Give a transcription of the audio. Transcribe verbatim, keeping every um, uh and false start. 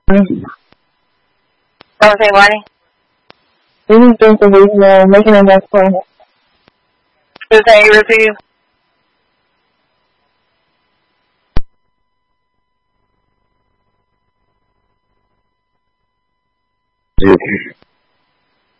Okay, Marty. This is just a reason uh, making a next point. Just can you repeat? Okay.